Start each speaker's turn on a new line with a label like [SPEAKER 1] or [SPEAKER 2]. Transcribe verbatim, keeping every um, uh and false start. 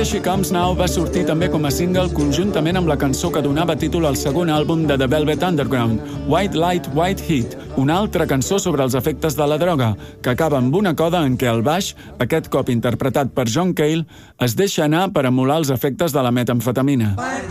[SPEAKER 1] She Comes Now va sortir també com a single conjuntament amb la cançó que donava títol al segon àlbum de The Velvet Underground, White Light, White Heat, una altra cançó sobre els efectes de la droga, que acaba amb una coda en què el baix, aquest cop interpretat per John Cale, es deixa anar per emular els efectes de la metamfetamina.